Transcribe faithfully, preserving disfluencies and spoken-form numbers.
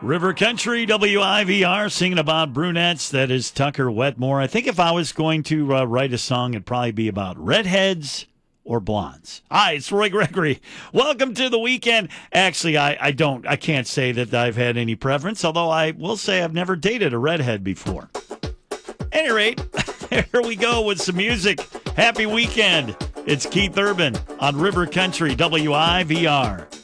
River Country, W I V R, singing about brunettes. That is Tucker Wetmore. I think if I was going to uh, write a song, it'd probably be about redheads or blondes. Hi, it's Roy Gregory. Welcome to the weekend. Actually, I, I don't, I can't say that I've had any preference, although I will say I've never dated a redhead before. At any rate, here we go with some music. Happy weekend. It's Keith Urban on River Country, W I V R.